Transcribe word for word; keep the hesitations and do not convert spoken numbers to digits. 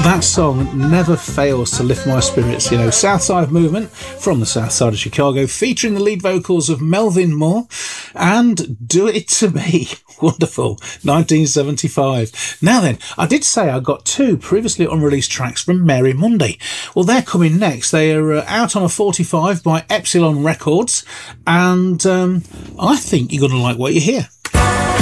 That song never fails to lift my spirits. You know, South Side of Movement from the South Side of Chicago, featuring the lead vocals of Melvin Moore and Do It To Me. Wonderful. nineteen seventy-five. Now then, I did say I got two previously unreleased tracks from Mary Monday. Well, they're coming next. They are uh, out on a forty-five by Epsilon Records, and um, I think you're going to like what you hear.